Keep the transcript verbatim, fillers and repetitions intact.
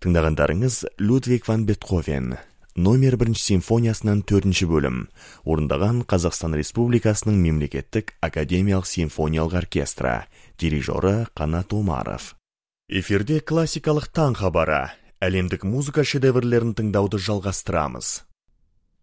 Тыңдағандарыңыз Людвиг ван Бетховен, номер бірінші симфониясынан төртінші бөлім, орындаған Қазақстан Республикасының мемлекеттік академиялық симфониялық оркестрі, дирижері Қанат Омаров. Эфирде классикалық таң хабары, әлемдік музыка шедеврлерін тыңдауды жалғастырамыз.